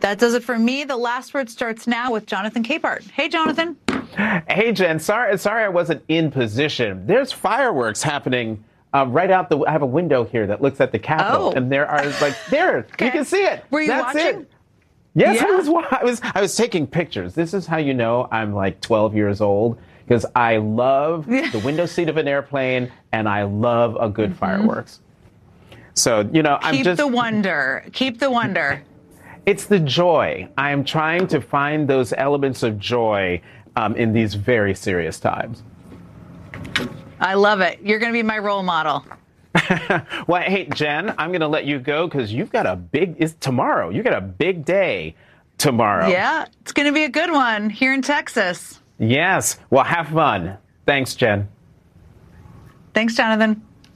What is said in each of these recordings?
That does it for me. The last word starts now with Jonathan Capehart. Hey, Jonathan. Hey, Jen. Sorry I wasn't in position. There's fireworks happening right out I have a window here that looks at the Capitol, and there are there. Okay. You can see it. Were you That's watching? It. Yes, yeah. I was taking pictures. This is how you know I'm 12 years old, because I love the window seat of an airplane and I love a good fireworks. So, Keep the wonder. Keep the wonder. It's the joy. I am trying to find those elements of joy in these very serious times. I love it. You're going to be my role model. Well, hey, Jen, I'm going to let you go because you've got tomorrow. You got a big day tomorrow. Yeah, it's going to be a good one here in Texas. Yes. Well, have fun. Thanks, Jen. Thanks, Jonathan.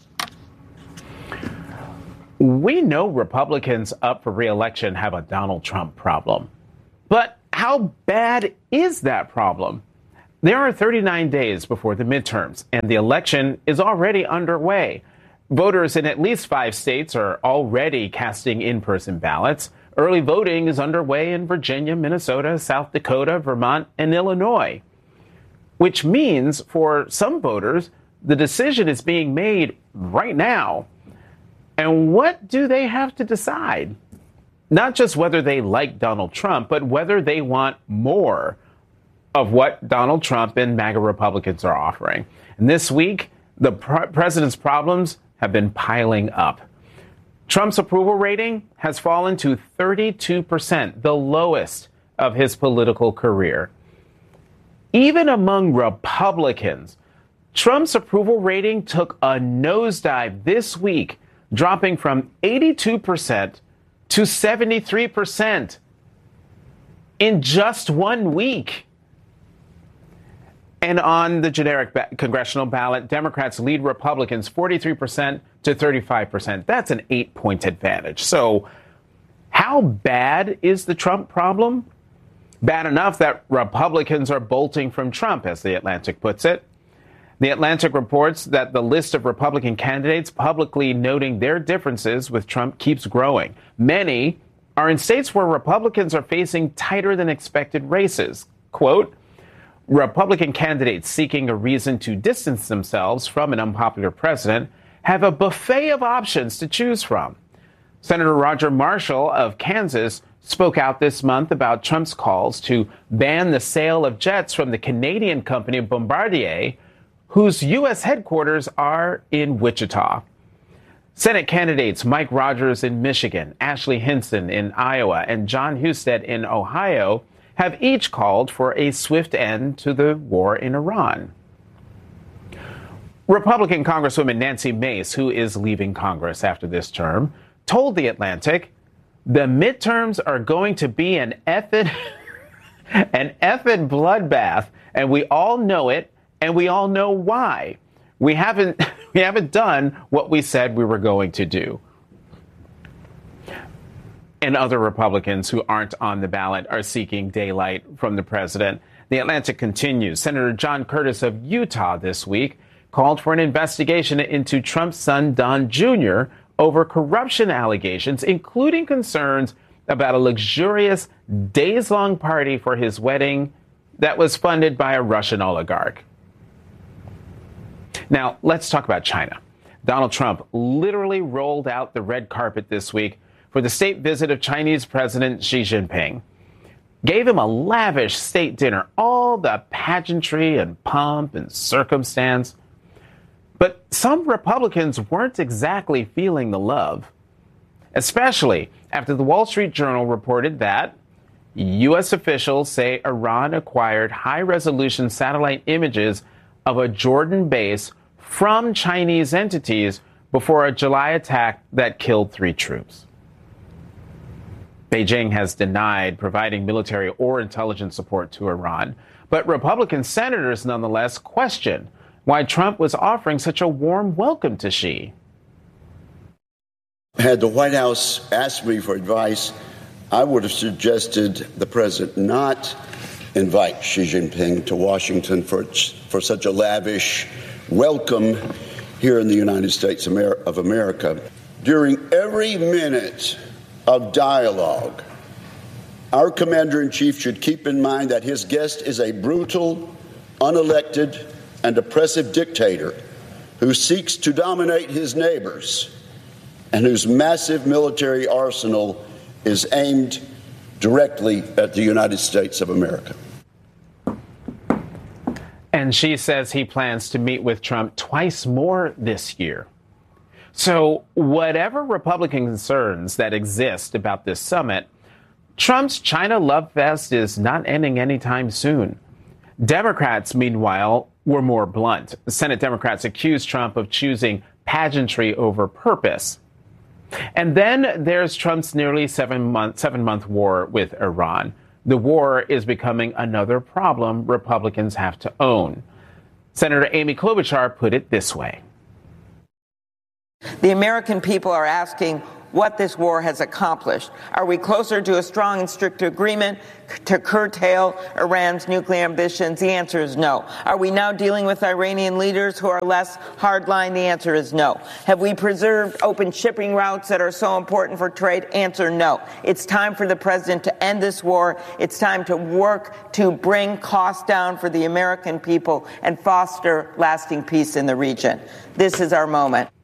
We know Republicans up for re-election have a Donald Trump problem. But how bad is that problem? There are 39 days before the midterms, and the election is already underway. Voters in at least 5 states are already casting in-person ballots. Early voting is underway in Virginia, Minnesota, South Dakota, Vermont, and Illinois. Which means for some voters, the decision is being made right now. And what do they have to decide? Not just whether they like Donald Trump, but whether they want more of what Donald Trump and MAGA Republicans are offering. And this week, the president's problems have been piling up. Trump's approval rating has fallen to 32%, the lowest of his political career. Even among Republicans, Trump's approval rating took a nosedive this week, dropping from 82% to 73% in just 1 week. And on the generic congressional ballot, Democrats lead Republicans 43% to 35%. That's an 8-point advantage. So how bad is the Trump problem? Bad enough that Republicans are bolting from Trump, as The Atlantic puts it. The Atlantic reports that the list of Republican candidates publicly noting their differences with Trump keeps growing. Many are in states where Republicans are facing tighter than expected races. Quote, Republican candidates seeking a reason to distance themselves from an unpopular president have a buffet of options to choose from. Senator Roger Marshall of Kansas spoke out this month about Trump's calls to ban the sale of jets from the Canadian company Bombardier, whose U.S. headquarters are in Wichita. Senate candidates Mike Rogers in Michigan, Ashley Hinson in Iowa, and John Husted in Ohio have each called for a swift end to the war in Iran. Republican Congresswoman Nancy Mace, who is leaving Congress after this term, told The Atlantic, the midterms are going to be an effing bloodbath, and we all know it. And we all know why. We haven't done what we said we were going to do. And other Republicans who aren't on the ballot are seeking daylight from the president. The Atlantic continues. Senator John Curtis of Utah this week called for an investigation into Trump's son, Don Jr., over corruption allegations, including concerns about a luxurious days-long party for his wedding that was funded by a Russian oligarch. Now, let's talk about China. Donald Trump literally rolled out the red carpet this week for the state visit of Chinese President Xi Jinping. Gave him a lavish state dinner, all the pageantry and pomp and circumstance. But some Republicans weren't exactly feeling the love, especially after the Wall Street Journal reported that U.S. officials say Iran acquired high-resolution satellite images of a Jordan base from Chinese entities before a July attack that killed 3 troops. Beijing has denied providing military or intelligence support to Iran, but Republican senators nonetheless question why Trump was offering such a warm welcome to Xi. Had the White House asked me for advice, I would have suggested the president not invite Xi Jinping to Washington for such a lavish welcome here in the United States of America. During every minute of dialogue Our commander-in-chief should keep in mind that his guest is a brutal, unelected, and oppressive dictator who seeks to dominate his neighbors and whose massive military arsenal is aimed directly at the United States of America. And she says he plans to meet with Trump twice more this year. So whatever Republican concerns that exist about this summit, Trump's China love fest is not ending anytime soon. Democrats, meanwhile, were more blunt. Senate Democrats accused Trump of choosing pageantry over purpose. And then there's Trump's nearly seven-month war with Iran. The war is becoming another problem Republicans have to own. Senator Amy Klobuchar put it this way. The American people are asking what this war has accomplished. Are we closer to a strong and strict agreement to curtail Iran's nuclear ambitions? The answer is no. Are we now dealing with Iranian leaders who are less hardline? The answer is no. Have we preserved open shipping routes that are so important for trade? Answer no. It's time for the president to end this war. It's time to work to bring costs down for the American people and foster lasting peace in the region. This is our moment.